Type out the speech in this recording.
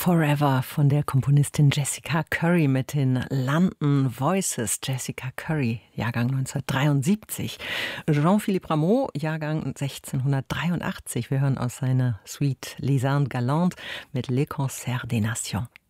Forever von der Komponistin Jessica Curry mit den London Voices. Jessica Curry, Jahrgang 1973. Jean-Philippe Rameau, Jahrgang 1683. Wir hören aus seiner Suite Les Indes Galantes mit Les Concerts des Nations.